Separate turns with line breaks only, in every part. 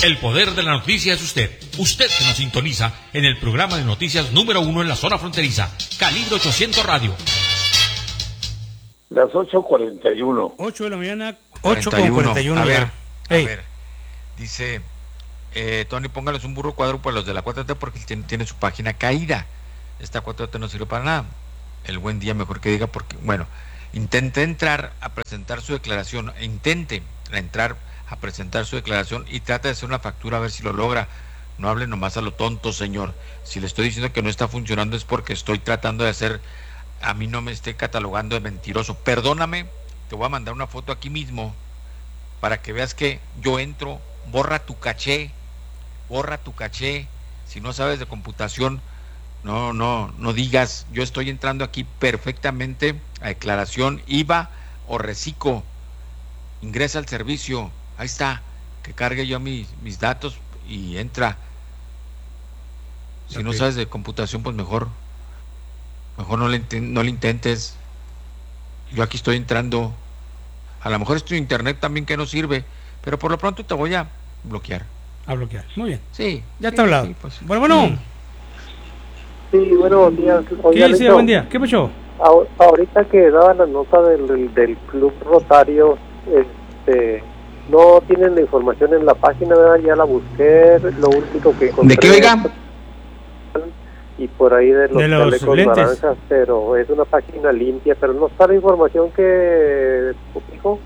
El poder de la noticia es usted. Usted que nos sintoniza en el programa de noticias número 1 en la zona fronteriza. Calibre 800 Radio.
Las 8:41.
8 de la mañana, 8:41.
A ver, dice Tony, póngales un burro cuadro para los de la 4T porque tiene su página caída. Esta 4T no sirve para nada. El buen día mejor que diga porque, bueno, intente entrar a presentar su declaración, y trata de hacer una factura a ver si lo logra. No hable nomás a lo tonto, señor. Si le estoy diciendo que no está funcionando es porque estoy tratando de hacer, a mí no me esté catalogando de mentiroso. Perdóname, te voy a mandar una foto aquí mismo para que veas que yo entro, borra tu caché. Si no sabes de computación, no digas, yo estoy entrando aquí perfectamente a declaración IVA o reciclo. Ingresa al servicio, ahí está, que cargue yo mis datos y entra. Si no sabes de computación, pues mejor no le intentes. Yo aquí estoy entrando. A lo mejor es tu internet también que no sirve, pero por lo pronto te voy a bloquear.
Muy bien.
Sí.
Ya está hablado.
Sí, pues.
Bueno.
Sí, buenos días.
¿Qué dice? Buen día. ¿Qué pasó?
Ahorita que daba la nota del Club Rotario, no tienen la información en la página, ¿verdad? Ya la busqué, lo único que encontré.
¿De qué, oiga?
Y por ahí de los chalecos
lentes
naranjas, pero es una página limpia, pero no está la información que dijo.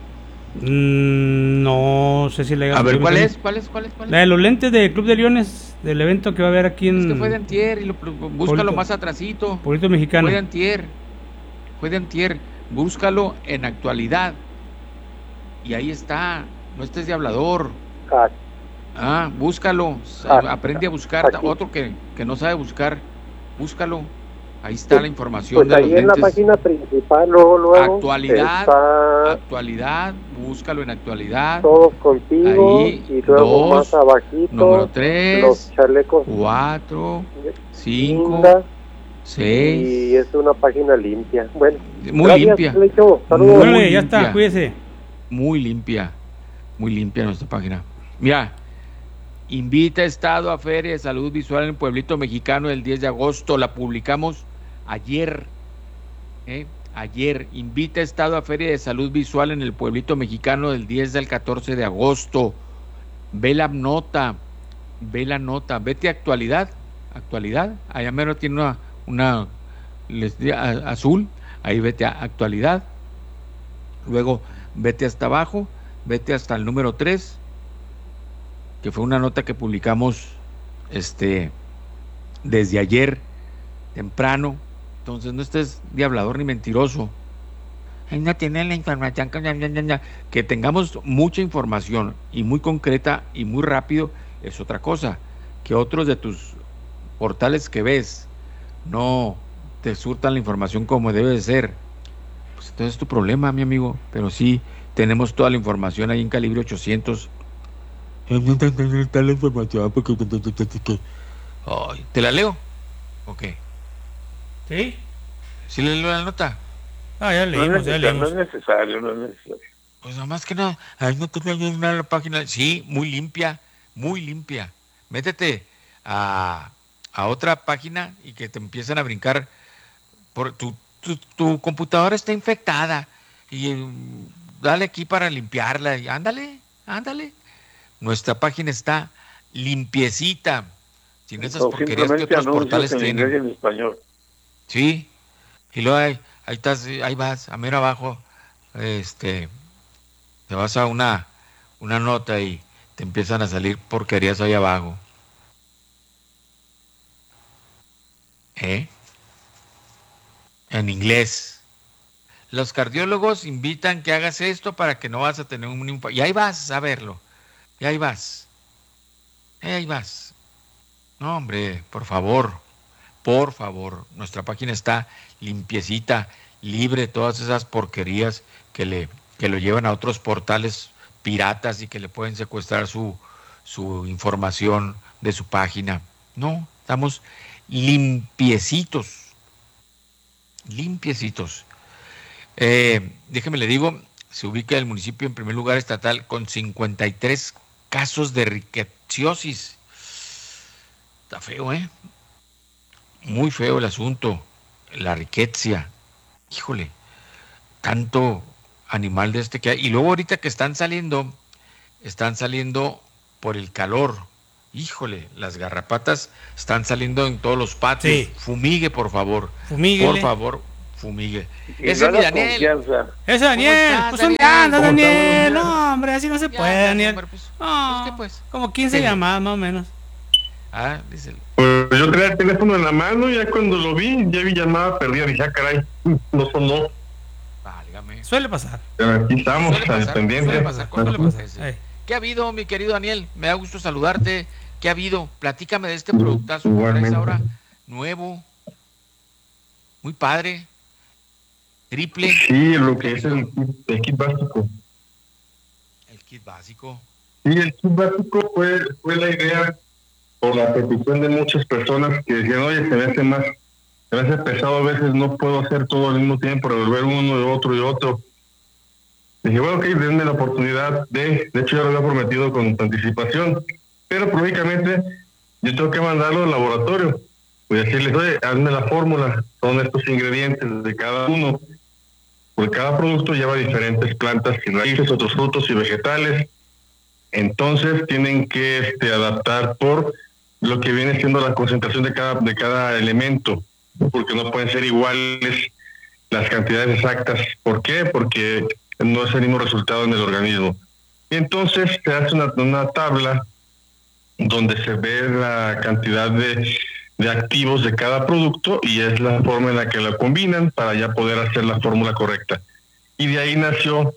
No sé si le...
A ver, ¿cuál es?
La de los lentes del Club de Leones, del evento que va a haber aquí en...
Es que fue de antier, y búscalo más atrasito.
Pueblito Mexicano.
Fue de antier, búscalo en actualidad. Y ahí está, no estés de hablador. Búscalo, aprende a buscar.
Aquí.
Otro que no sabe buscar, búscalo. Ahí está la información
pues
de
ahí
los
en
lentes.
la página principal, luego
Actualidad, búscalo en actualidad.
Todos contigo,
ahí,
y luego
2,
más abajito,
número 3,
los chalecos
4, 5,
linda,
6.
y es una página limpia. Bueno,
muy
gracias,
limpia.
Lecho. Saludos.
Bueno, ya está, cuídese.
Muy limpia nuestra página. Mira, invita Estado a Feria de Salud Visual en el Pueblito Mexicano el 10 de agosto. La publicamos ayer. Ayer. Invita Estado a Feria de Salud Visual en el Pueblito Mexicano del 10 al 14 de agosto. Ve la nota. Vete a actualidad. Allá mero tiene una azul. Ahí vete a actualidad. Luego vete hasta abajo, vete hasta el número 3, que fue una nota que publicamos desde ayer temprano. Entonces no estés de hablador ni mentiroso. Ahí no tienen la información. Que tengamos mucha información y muy concreta y muy rápido es otra cosa. Que otros de tus portales que ves no te surtan la información como debe de ser, pues entonces es tu problema, mi amigo. Pero sí tenemos toda la información ahí en Calibre 800. ¿Te la leo? Ok.
¿Sí?
¿Sí le leo la nota?
Ya leímos.
No es necesario.
Pues nomás que no. Ahí no tengo una página. Sí, muy limpia. Métete a otra página y que te empiezan a brincar. Por tu computadora está infectada y dale aquí para limpiarla y ándale. Nuestra página está limpiecita, sin esas porquerías que otros portales tienen.
En español.
Sí, y luego ahí estás, ahí vas, a mero abajo, te vas a una nota y te empiezan a salir porquerías ahí abajo. En inglés. Los cardiólogos invitan que hagas esto para que no vas a tener un infarto. Y ahí vas a verlo. Y ahí vas. No, hombre, por favor. Nuestra página está limpiecita, libre de todas esas porquerías que lo llevan a otros portales piratas y que le pueden secuestrar su información de su página. No, estamos limpiecitos. Déjeme le digo, se ubica el municipio en primer lugar estatal con 53 casos de riqueciosis. Está feo, muy feo el asunto, la riqueza. Híjole, tanto animal de que hay. Y luego ahorita que están saliendo por el calor. Híjole, las garrapatas están saliendo en todos los patios.
Sí.
Fumigue, por favor.
Fumíguele.
Por favor, fumigue.
Y
Ese es
no
mi
da
Daniel.
confianza.
Ese Daniel,
estás,
pues ¿dónde
Daniel?
andas,
¿Cómo
Daniel?
estás?
No, hombre, así no se puede, Daniel.
Hombre, pues,
No,
¿qué pues?
como 15
¿Qué?
llamadas más o menos.
Dice.
Pues yo traía el teléfono en la mano, ya cuando lo vi, ya vi llamada perdida, dije, caray, no sonó.
Válgame.
Suele pasar.
Pero aquí estamos,
Suele
pendientes.
pasar.
Suele pasar.
Sí. ¿Qué ha habido, mi querido Daniel? Me da gusto saludarte. ¿Qué ha habido? Platícame de este productazo que traes
Igualmente.
ahora, nuevo, muy padre, triple.
Sí, lo que es el kit básico.
El kit básico.
Sí, el kit básico fue la idea por la petición de muchas personas que decían, oye, se me hace pesado, a veces no puedo hacer todo al mismo tiempo, resolver uno y otro. Dije, bueno, ok, denme la oportunidad de hecho ya lo había prometido con anticipación, pero lógicamente yo tengo que mandarlo al laboratorio, voy a decirles, oye, hazme la fórmula, son estos ingredientes de cada uno, porque cada producto lleva diferentes plantas y raíces, otros frutos y vegetales, entonces tienen que adaptar por lo que viene siendo la concentración de cada elemento, porque no pueden ser iguales las cantidades exactas. ¿Por qué? Porque no es el mismo resultado en el organismo. Y entonces se hace una tabla donde se ve la cantidad de activos de cada producto y es la forma en la que la combinan para ya poder hacer la fórmula correcta. Y de ahí nació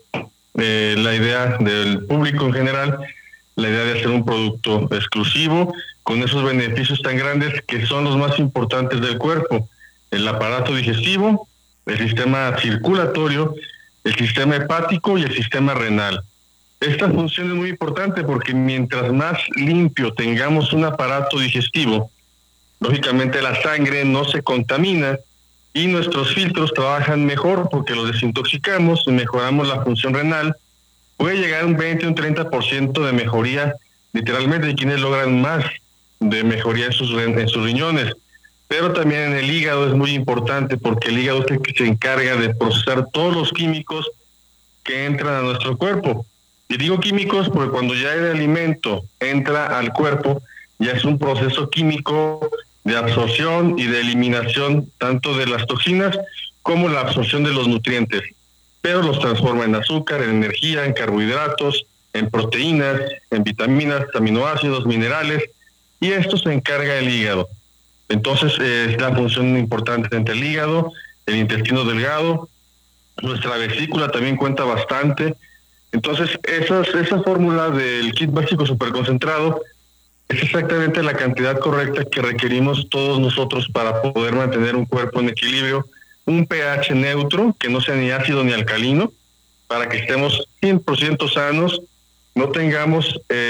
la idea del público en general, la idea de hacer un producto exclusivo con esos beneficios tan grandes que son los más importantes del cuerpo: el aparato digestivo, el sistema circulatorio, el sistema hepático y el sistema renal. Esta función es muy importante porque mientras más limpio tengamos un aparato digestivo, lógicamente la sangre no se contamina y nuestros filtros trabajan mejor porque los desintoxicamos y mejoramos la función renal. Puede llegar a un 20 o un 30% de mejoría, literalmente hay quienes logran más de mejoría en sus riñones. Pero también en el hígado es muy importante porque el hígado es el que se encarga de procesar todos los químicos que entran a nuestro cuerpo. Y digo químicos porque cuando ya el alimento entra al cuerpo, ya es un proceso químico de absorción y de eliminación tanto de las toxinas como la absorción de los nutrientes. Pero los transforma en azúcar, en energía, en carbohidratos, en proteínas, en vitaminas, aminoácidos, minerales, y esto se encarga el hígado. Entonces es la función importante entre el hígado, el intestino delgado, nuestra vesícula también cuenta bastante. Entonces esa fórmula del kit básico superconcentrado es exactamente la cantidad correcta que requerimos todos nosotros para poder mantener un cuerpo en equilibrio, un pH neutro, que no sea ni ácido ni alcalino, para que estemos 100% sanos, no tengamos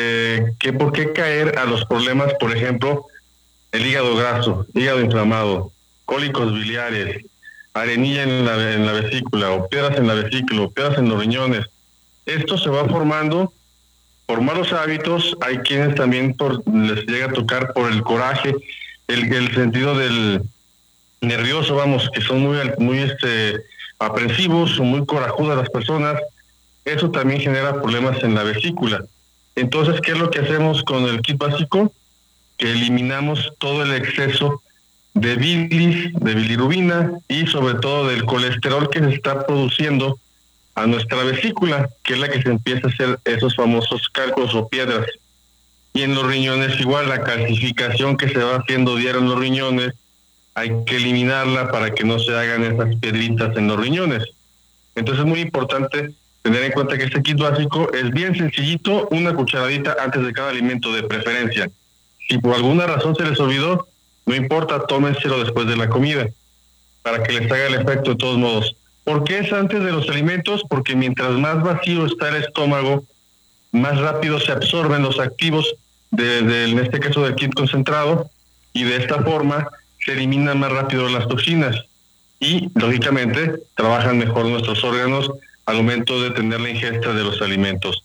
por qué caer a los problemas, por ejemplo, el hígado graso, hígado inflamado, cólicos biliares, arenilla en la vesícula, o piedras en la vesícula, o piedras en los riñones. Esto se va formando por malos hábitos. Hay quienes también les llega a tocar por el coraje, el sentido del nervioso, que son muy aprensivos o muy corajudas las personas. Eso también genera problemas en la vesícula. Entonces, ¿qué es lo que hacemos con el kit básico? Que eliminamos todo el exceso de bilis, de bilirrubina y sobre todo del colesterol que se está produciendo a nuestra vesícula, que es la que se empieza a hacer esos famosos calcos o piedras. Y en los riñones igual, la calcificación que se va haciendo diario en los riñones, hay que eliminarla para que no se hagan esas piedritas en los riñones. Entonces es muy importante tener en cuenta que este kit básico es bien sencillito, una cucharadita antes de cada alimento de preferencia. Si por alguna razón se les olvidó, no importa, tómenselo después de la comida, para que les haga el efecto de todos modos. ¿Por qué es antes de los alimentos? Porque mientras más vacío está el estómago, más rápido se absorben los activos, en este caso del kit concentrado, y de esta forma se eliminan más rápido las toxinas. Y, lógicamente, trabajan mejor nuestros órganos al momento de tener la ingesta de los alimentos.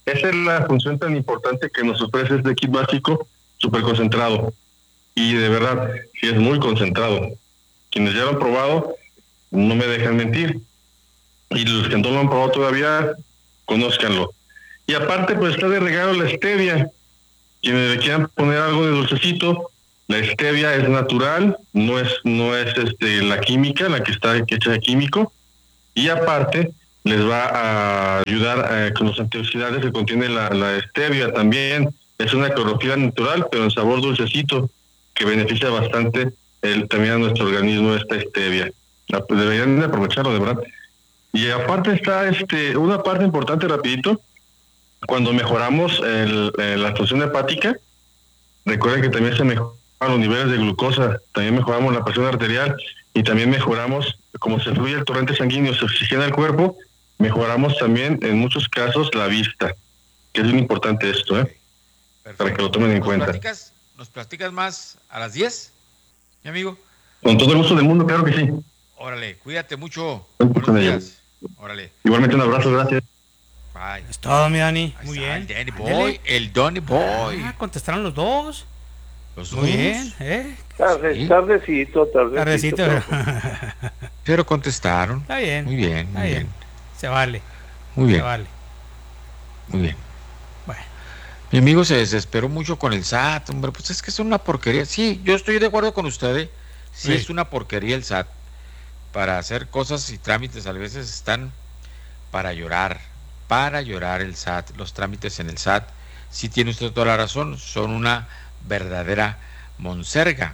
Esa es la función tan importante que nos ofrece este kit básico súper concentrado. Y de verdad, sí es muy concentrado. Quienes ya lo han probado, no me dejan mentir. Y los que no lo han probado todavía, conózcanlo. Y aparte, pues está de regalo la stevia. Quienes le quieran poner algo de dulcecito, la stevia es natural, no es la química, la que está hecha de químico. Y aparte, les va a ayudar con los antioxidantes que contiene la stevia también. Es una clorofila natural, pero en sabor dulcecito, que beneficia bastante también a nuestro organismo esta stevia. Deberían de aprovecharlo, de verdad. Y aparte está una parte importante, rapidito, cuando mejoramos la función hepática, recuerden que también se mejoran los niveles de glucosa, también mejoramos la presión arterial y también mejoramos, como se fluye el torrente sanguíneo, se oxigena el cuerpo, mejoramos también en muchos casos la vista, que es muy importante esto, para que lo tomen en cuenta.
¿Nos platicas más a las 10, mi amigo?
Con todo el gusto del mundo, claro que sí.
Órale, cuídate mucho.
Buenos días.
Órale.
Igualmente un abrazo, gracias.
Bye.
Es todo, mi Dani.
Ahí
Muy
está
bien.
el Donny Boy.
Contestaron los dos.
Los
Muy
dos.
bien,
Tardecito.
Tardecito, pero...
Pero contestaron.
Está bien.
Muy bien,
Está
muy
bien.
bien.
Se vale.
Muy bien.
Se vale.
Muy bien.
Bueno.
Mi amigo se desesperó mucho con el SAT, hombre, pues es que es una porquería. Sí, yo estoy de acuerdo con ustedes. Sí, es una porquería el SAT. Para hacer cosas y trámites a veces están para llorar el SAT. Los trámites en el SAT, sí tiene usted toda la razón, son una verdadera monserga.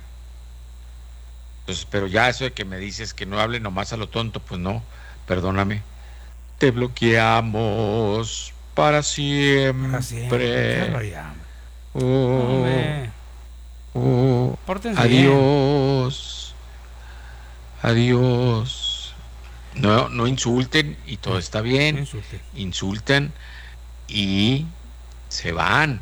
Pues, pero ya eso de que me dices que no hable nomás a lo tonto, pues no, perdóname. Te bloqueamos para siempre.
Pórtense
Adiós. Adiós. No insulten y todo está bien. Insulten y se van.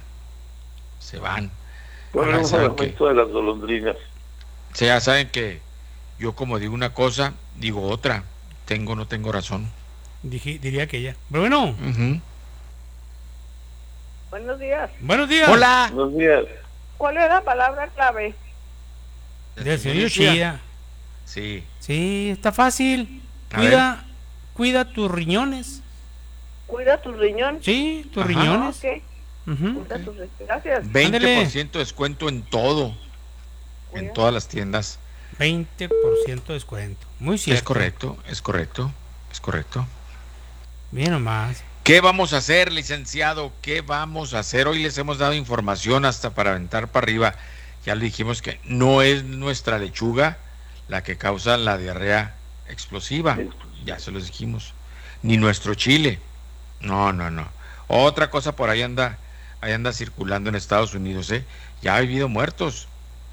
Bueno,
Ya
un
saben
aumento de las golondrinas.
ya saben que yo como digo una cosa, digo otra. No tengo razón.
Diría que ella. Pero bueno.
Uh-huh.
Buenos días.
Buenos días.
Hola.
Buenos días.
¿Cuál es la palabra clave?
Del señor Chía.
Sí.
Sí, está fácil. Cuida tus riñones.
¿Cuida tu riñón?
Sí, tus
Ajá.
riñones.
Ok.
Uh-huh.
Cuida tus gracias.
20% de descuento en todo.
Cuida.
En todas las tiendas.
20% de descuento. Muy cierto.
Es correcto.
Bien nomás.
¿Qué vamos a hacer, licenciado? ¿Qué vamos a hacer? Hoy les hemos dado información hasta para aventar para arriba. Ya le dijimos que no es nuestra lechuga la que causa la diarrea explosiva. Ya se los dijimos. Ni nuestro chile. No. Otra cosa por ahí anda circulando en Estados Unidos, ¿eh? Ya ha habido muertos.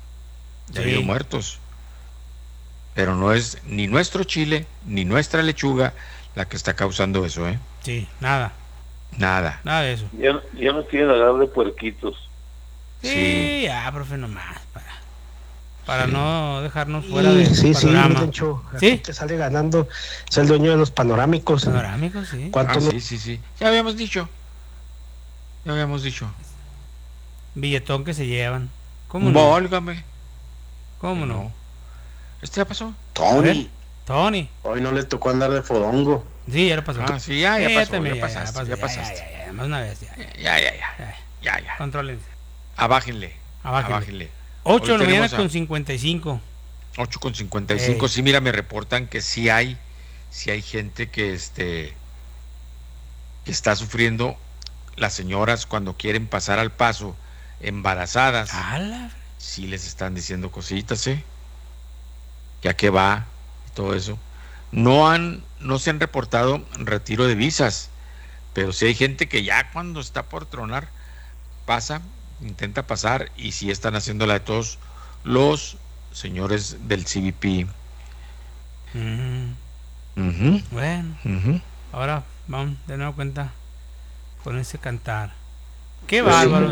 Pero no es ni nuestro chile, ni nuestra lechuga la que está causando eso, ¿eh?
Sí, nada de eso.
Ya no quieren hablar de puerquitos.
Sí, ya, profe, nomás. Para no dejarnos fuera del panorama.
Sí, te sale ganando. Es el dueño de los panorámicos.
Panorámicos, sí.
Sí. Ya habíamos dicho.
Billetón que se llevan. ¿Cómo no?
Válgame.
¿Cómo no?
¿Ya pasó?
Tony.
Hoy
no le tocó andar de fodongo.
Sí, ya lo pasó.
Sí, ya pasó. Ya pasaste.
Más una vez,
Ya.
Contrólense.
Abájenle.
8 de la mañana
tenemos
con 55.
8:55. Sí, mira, me reportan que sí hay gente que está sufriendo. Las señoras cuando quieren pasar al paso embarazadas, sí les están diciendo cositas, ya que va y todo eso. No se han reportado retiro de visas, pero sí hay gente que ya cuando está por tronar intenta pasar, y sí están haciendo la de todos los señores del CBP.
Bueno, ahora vamos de nuevo cuenta con ese cantar. Qué bárbaro.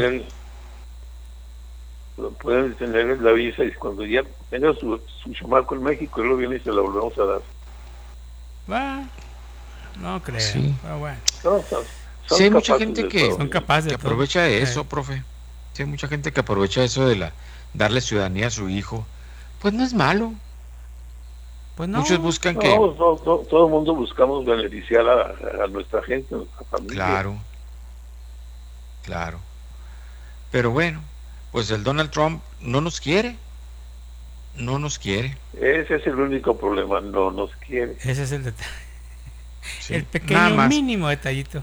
Pueden tener la visa y cuando ya tenga su chamaco en México, él lo viene y se la volvemos a dar.
No creo,
sí.
pero bueno.
No,
Sí, hay mucha
capaces
gente
de
que,
todo.
Son capaces de
que
todo.
aprovecha de eso, profe. Sí, hay mucha gente que aprovecha eso de darle ciudadanía a su hijo. Pues no es malo.
Pues no.
Muchos buscan
No,
que...
todo el mundo buscamos beneficiar a nuestra gente, a nuestra familia.
Claro, claro. Pero bueno, pues el Donald Trump no nos quiere. No nos quiere.
Ese es el único problema, no nos quiere.
Ese es el detalle.
Sí,
El
nada
pequeño
más.
mínimo detallito.